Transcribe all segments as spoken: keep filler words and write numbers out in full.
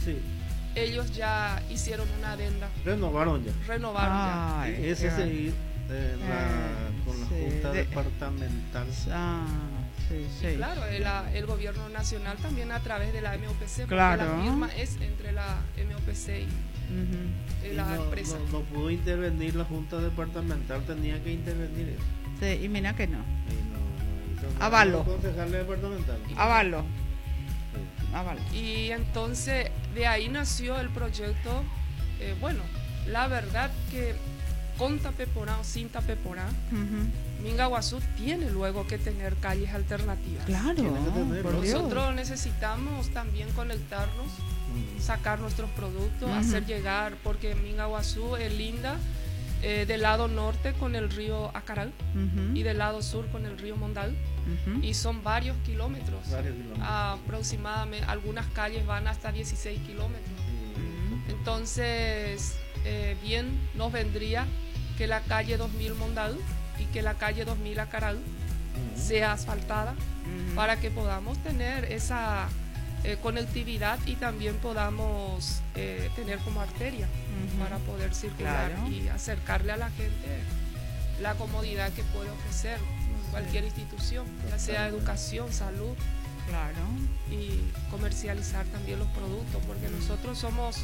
Sí. Ellos ya hicieron una adenda. Renovaron ya. Renovaron Ah, ya. Y ese ya. seguir eh, la, Eh, con la sí, Junta de- Departamental. Ah, sí, sí. Y claro, el, el gobierno nacional también a través de la M O P C, porque Claro. la firma es entre la M O P C y Ujú. y Y la no, empresa. no, no pudo intervenir la Junta Departamental, tenía que intervenir eso. Sí, y mira que no. Y no, no hizo nada Avalo. el concejal departamental. Avalo. Sí. Avalo. Y entonces de ahí nació el proyecto. eh, bueno, la verdad que con Tapeporá o sin Tapeporá, Ujú. Mingaguazú tiene luego que tener calles alternativas. Claro, Tiene que tener, por ¿no? Dios. Nosotros necesitamos también conectarnos, Mm. sacar nuestros productos, Ujú. hacer llegar, porque Mingaguazú es linda eh, del lado norte con el río Acaral Ujú. y del lado sur con el río Mondal, Ujú. y son varios kilómetros. Varios kilómetros. Aproximadamente, algunas calles van hasta dieciséis kilómetros. Mm. Entonces, eh, bien nos vendría que la calle dos mil Mondal y que la calle dos mil Acaral Mm. sea asfaltada Ujú. para que podamos tener esa eh, conectividad y también podamos eh, tener como arteria Ujú. para poder circular Claro. y acercarle a la gente la comodidad que puede ofrecer cualquier institución, ya sea Totalmente. educación, salud, Claro. y comercializar también los productos, porque nosotros somos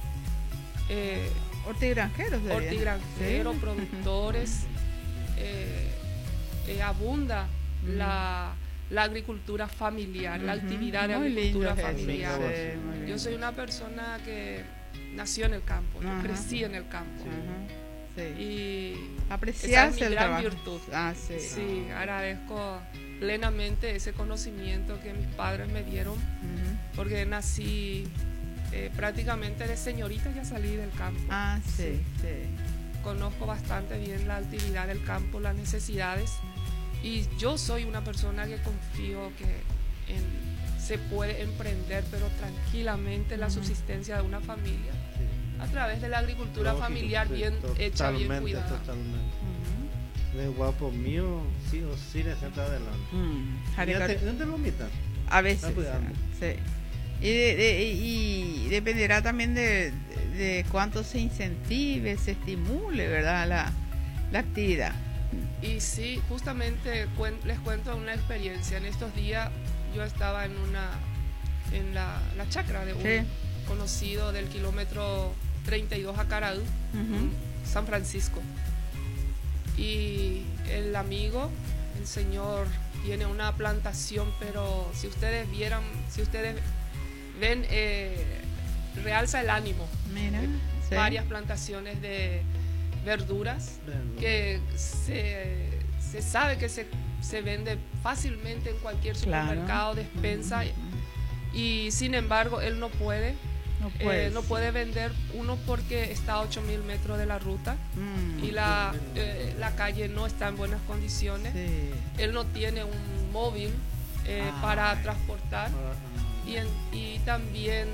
eh, Hortigranjeros. sería. hortigranjeros, Sí. productores, eh, eh, abunda Ujú. la, la agricultura familiar, la Ujú. actividad de Muy agricultura lindo, Jesús. familiar. Sí, muy Yo lindo. soy una persona que nació en el campo, yo Ajá. crecí en el campo Ajá. Sí. y Apreciarse esa es mi el gran trabajo. virtud. Ah, sí. sí, agradezco plenamente ese conocimiento que mis padres me dieron, Ujú. porque nací eh, prácticamente de señorita, ya salí del campo. Ah, sí, sí. Conozco bastante bien la actividad del campo, las necesidades, y yo soy una persona que confío que en- se puede emprender, pero tranquilamente, la Ujú. subsistencia de una familia Sí. a través de la agricultura Lógico, familiar sí, bien hecha, bien totalmente, cuidada. Totalmente. Ujú. De guapo mío, sí o sí le senta adelante. Mm. ¿Ya Jaricar- te, ¿no te lo omitas? A veces. Está cuidando. Sí. Y, de- de- y dependerá también de, de cuánto se incentive, se estimule, ¿verdad? La, la actividad. Y sí, justamente cuen- les cuento una experiencia. En estos días yo estaba en una en la, la chacra de un Sí. conocido del kilómetro treinta y dos a Caral, Ujú. San Francisco. Y el amigo, el señor, tiene una plantación, pero si ustedes vieran, si ustedes ven, eh, realza el ánimo. Mira. sí. Varias plantaciones de verduras Verlo. que se, se sabe que se, se vende fácilmente en cualquier Claro. supermercado, despensa, Ujú. y sin embargo él no puede, No eh, puede. no puede vender, uno porque está a ocho mil metros de la ruta Mm. y la, eh, la calle no está en buenas condiciones, Sí. él no tiene un móvil eh, Ay. para transportar, Ah, y, en- y también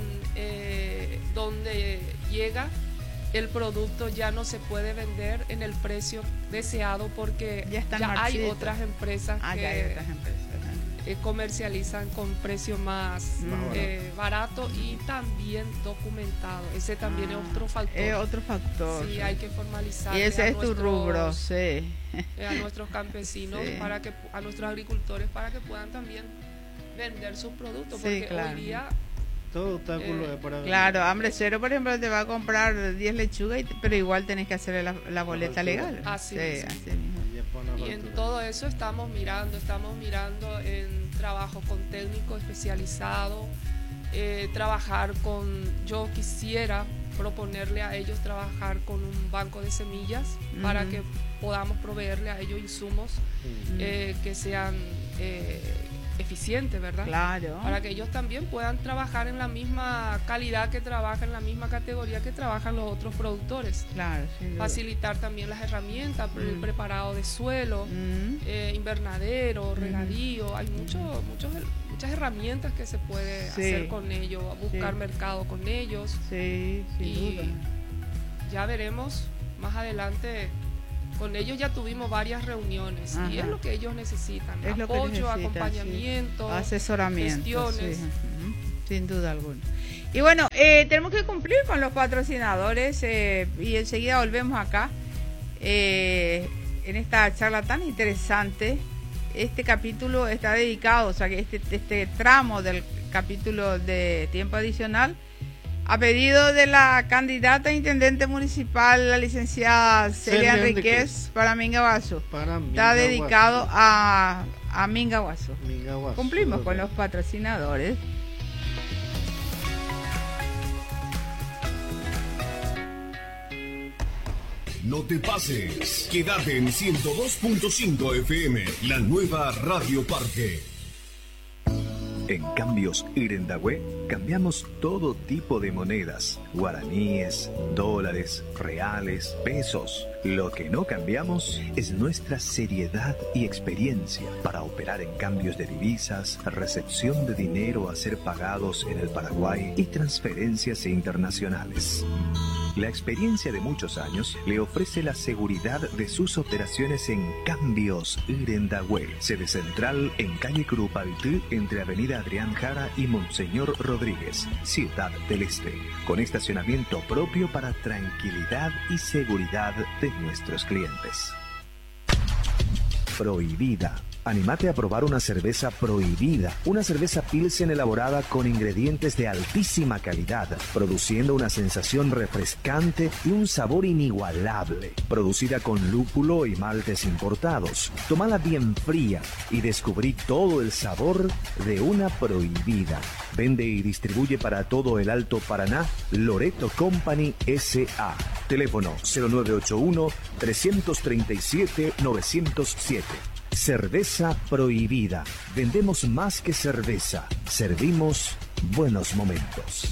eh, donde llega el producto ya no se puede vender en el precio deseado porque Ya está en hay marchita. otras empresas Ah, que ya hay otras empresas. ajá. eh, comercializan con precio más Mm. eh, barato y también documentado. Ese también Ah, es otro factor. Es otro factor. Sí, sí. hay que formalizar Y ese a, es tu nuestros, rubro, sí. eh, a nuestros campesinos, Sí. para que a nuestros agricultores para que puedan también vender sus productos, Sí, porque claro. hoy día todo obstáculo Eh, es para Claro, hambre cero, por ejemplo, te va a comprar diez lechugas, y te- pero igual tenés que hacerle la, la boleta factura. legal. Así sí, mismo. así mismo. Ya pone la y en factura. todo eso estamos mirando, estamos mirando en trabajo con técnico especializado, eh, trabajar con, yo quisiera proponerle a ellos trabajar con un banco de semillas para Ujú. que podamos proveerle a ellos insumos Sí. eh, que sean eh, eficientes, ¿verdad? Claro. Para que ellos también puedan trabajar en la misma calidad que trabajan, en la misma categoría que trabajan los otros productores. Claro, sin duda. Facilitar también las herramientas, el Mm. preparado de suelo, Mm, eh, invernadero, regadío, hay mucho, muchos, muchas herramientas que se puede Sí. hacer con ellos, buscar Sí. mercado con ellos, sí, sin y duda. ya veremos más adelante. Con ellos ya tuvimos varias reuniones y Ajá. es lo que ellos necesitan, Es lo que apoyo, necesitan, sí. acompañamiento, Asesoramiento. gestiones. sí. Ujú. sin duda alguna. Y bueno, eh, tenemos que cumplir con los patrocinadores eh, y enseguida volvemos acá eh, en esta charla tan interesante. Este capítulo está dedicado, o sea que este, este tramo del capítulo de tiempo adicional, a pedido de la candidata a intendente municipal, la licenciada Celia Enríquez, para Mingaguazú. Está dedicado a, a Mingaguazú. Mingaguazú. Cumplimos con los patrocinadores. No te pases, quédate en ciento dos punto cinco F M, la nueva Radio Parque. En Cambios Irendahue cambiamos todo tipo de monedas, guaraníes, dólares, reales, pesos. Lo que no cambiamos es nuestra seriedad y experiencia para operar en cambios de divisas, recepción de dinero a ser pagados en el Paraguay y transferencias internacionales. La experiencia de muchos años le ofrece la seguridad de sus operaciones en Cambios Irendahue, sede central en calle Curupaytí, entre avenida Adrián Jara y Monseñor Rodríguez, Ciudad del Este, con estacionamiento propio para tranquilidad y seguridad de nuestros clientes. Prohibida. Anímate a probar una cerveza Prohibida, una cerveza Pilsen elaborada con ingredientes de altísima calidad, produciendo una sensación refrescante y un sabor inigualable. Producida con lúpulo y maltes importados. Tómala bien fría y descubrí todo el sabor de una Prohibida. Vende y distribuye para todo el Alto Paraná Loreto Company S A. Teléfono cero nueve ocho uno, tres tres siete, nueve cero siete. Cerveza Prohibida. Vendemos más que cerveza. Servimos buenos momentos.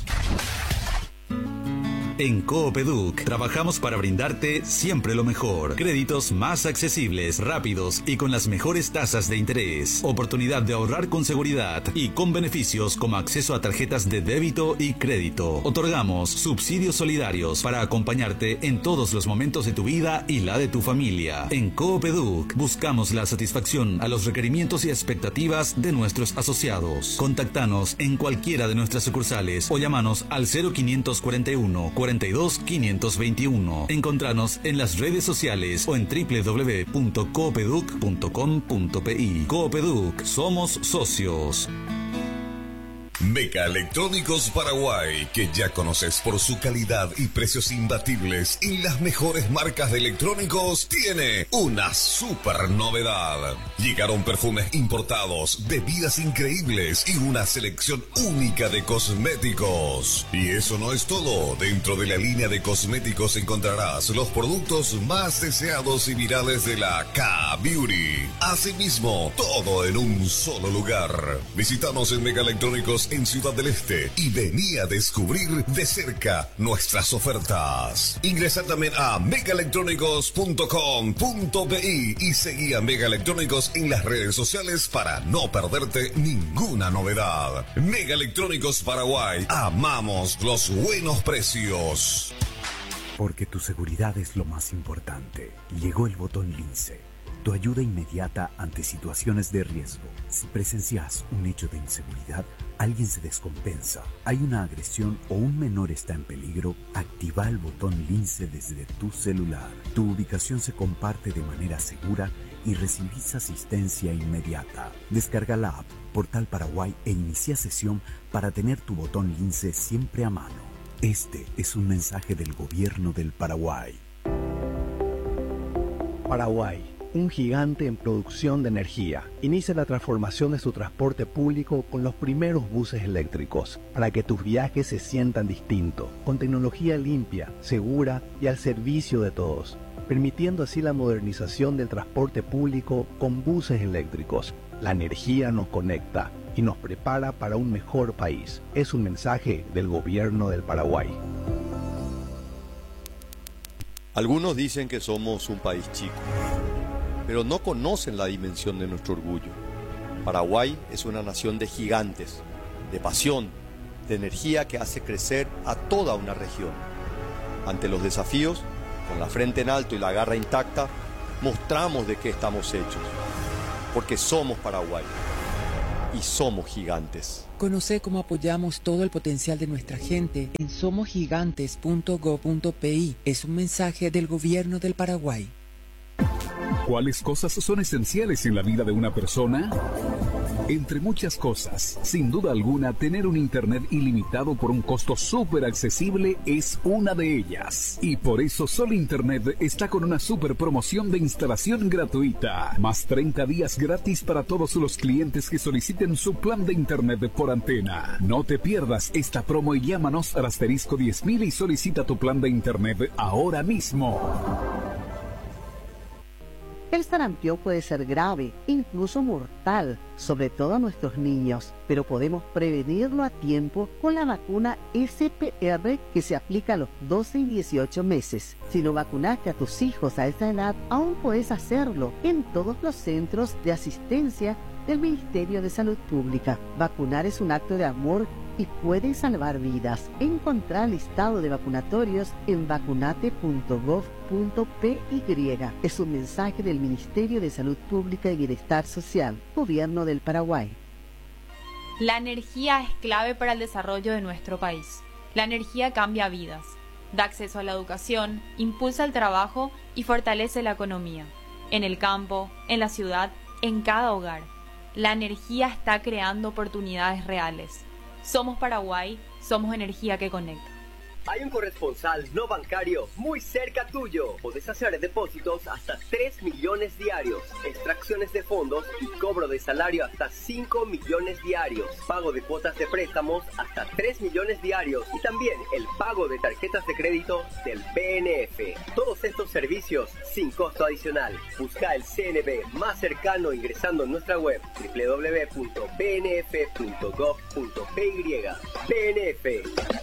En Coopeduc trabajamos para brindarte siempre lo mejor. Créditos más accesibles, rápidos y con las mejores tasas de interés. Oportunidad de ahorrar con seguridad y con beneficios como acceso a tarjetas de débito y crédito. Otorgamos subsidios solidarios para acompañarte en todos los momentos de tu vida y la de tu familia. En Coopeduc buscamos la satisfacción a los requerimientos y expectativas de nuestros asociados. Contactanos en cualquiera de nuestras sucursales o llamanos al cero quinientos cuarenta y uno, cuarenta y dos, quinientos veintiuno. Encontranos en las redes sociales o en doble u doble u doble u punto coopeduc punto com punto pi. Coopeduc, somos socios. Meca Electrónicos Paraguay, que ya conoces por su calidad y precios imbatibles y las mejores marcas de electrónicos, tiene una super novedad. Llegaron perfumes importados, bebidas increíbles y una selección única de cosméticos. Y eso no es todo. Dentro de la línea de cosméticos encontrarás los productos más deseados y virales de la K-Beauty. Asimismo, todo en un solo lugar. Visítanos en Meca Electrónicos en Ciudad del Este y vení a descubrir de cerca nuestras ofertas. Ingresa también a mega electrónicos punto com punto pi y seguí a Mega Electrónicos en las redes sociales para no perderte ninguna novedad. Mega Electrónicos Paraguay, amamos los buenos precios. Porque tu seguridad es lo más importante. Llegó el botón Lince, tu ayuda inmediata ante situaciones de riesgo. Si presencias un hecho de inseguridad, alguien se descompensa, hay una agresión o un menor está en peligro, activa el botón Lince desde tu celular. Tu ubicación se comparte de manera segura y recibís asistencia inmediata. Descarga la app Portal Paraguay e inicia sesión para tener tu botón Lince siempre a mano. Este es un mensaje del Gobierno del Paraguay. Paraguay, un gigante en producción de energía, inicia la transformación de su transporte público con los primeros buses eléctricos, para que tus viajes se sientan distintos, con tecnología limpia, segura y al servicio de todos, permitiendo así la modernización del transporte público con buses eléctricos. La energía nos conecta y nos prepara para un mejor país. Es un mensaje del Gobierno del Paraguay. Algunos dicen que somos un país chico, pero no conocen la dimensión de nuestro orgullo. Paraguay es una nación de gigantes, de pasión, de energía que hace crecer a toda una región. Ante los desafíos, con la frente en alto y la garra intacta, mostramos de qué estamos hechos, porque somos Paraguay. y somos gigantes. Conoce cómo apoyamos todo el potencial de nuestra gente en somos gigantes punto gob punto pi. Es un mensaje del Gobierno del Paraguay. ¿Cuáles cosas son esenciales en la vida de una persona? Entre muchas cosas, sin duda alguna, tener un internet ilimitado por un costo súper accesible es una de ellas. Y por eso Sol Internet está con una súper promoción de instalación gratuita. Más treinta días gratis para todos los clientes que soliciten su plan de internet por antena. No te pierdas esta promo y llámanos al asterisco diez mil y solicita tu plan de internet ahora mismo. El sarampión puede ser grave, incluso mortal, sobre todo a nuestros niños, pero podemos prevenirlo a tiempo con la vacuna S P R que se aplica a los doce y dieciocho meses. Si no vacunaste a tus hijos a esa edad, aún puedes hacerlo en todos los centros de asistencia del Ministerio de Salud Pública. Vacunar es un acto de amor y puede salvar vidas. Encontrá el listado de vacunatorios en vacunate punto gob punto pi. Es un mensaje del Ministerio de Salud Pública y Bienestar Social, Gobierno del Paraguay. La energía es clave para el desarrollo de nuestro país. La energía cambia vidas, da acceso a la educación, impulsa el trabajo y fortalece la economía. En el campo, en la ciudad, en cada hogar. La energía está creando oportunidades reales. Somos Paraguay, somos energía que conecta. Hay un corresponsal no bancario muy cerca tuyo. Podés hacer depósitos hasta tres millones diarios, extracciones de fondos y cobro de salario hasta cinco millones diarios, pago de cuotas de préstamos hasta tres millones diarios y también el pago de tarjetas de crédito del B N F. Todos estos servicios sin costo adicional. Busca el C N B más cercano ingresando en nuestra web doble u doble u doble u punto b n f punto gob punto pi. B N F.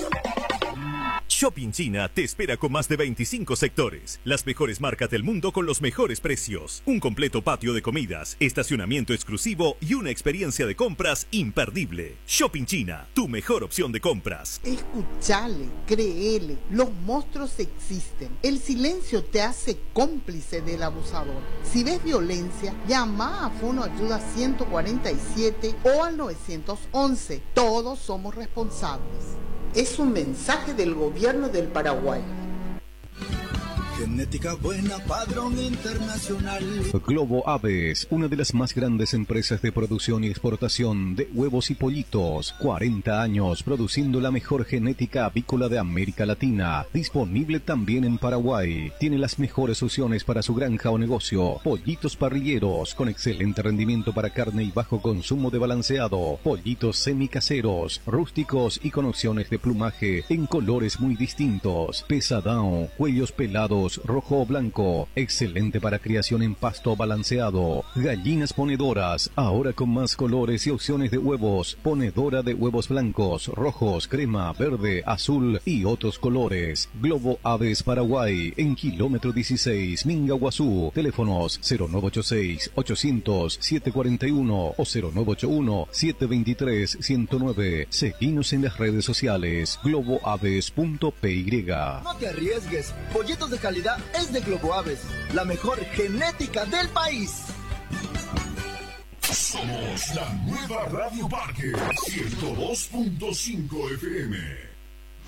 Shopping China te espera con más de veinticinco sectores, las mejores marcas del mundo con los mejores precios, un completo patio de comidas, estacionamiento exclusivo y una experiencia de compras imperdible. Shopping China, tu mejor opción de compras. Escuchale, créele, los monstruos existen. El silencio te hace cómplice del abusador. Si ves violencia, llama a Fono Ayuda ciento cuarenta y siete o al nueve once. Todos somos responsables. Es un mensaje del Gobierno del Paraguay. Genética buena, padrón internacional. Globo Aves, una de las más grandes empresas de producción y exportación de huevos y pollitos. cuarenta años produciendo la mejor genética avícola de América Latina. Disponible también en Paraguay. Tiene las mejores opciones para su granja o negocio. Pollitos parrilleros con excelente rendimiento para carne y bajo consumo de balanceado. Pollitos semicaseros, rústicos y con opciones de plumaje en colores muy distintos. Pesadão, cuellos pelados rojo o blanco, excelente para criación en pasto balanceado. Gallinas ponedoras, ahora con más colores y opciones de huevos. Ponedora de huevos blancos, rojos, crema, verde, azul y otros colores. Globo Aves Paraguay, en kilómetro dieciséis, Mingaguazú. Teléfonos cero nueve ocho seis, ochocientos, setecientos cuarenta y uno o cero nueve ocho uno, setecientos veintitrés, ciento nueve. Seguinos en las redes sociales, globo aves punto p y. No te arriesgues, pollitos de calidad es de Globo Aves, la mejor genética del país. Somos la nueva Radio Parque ciento dos punto cinco F M.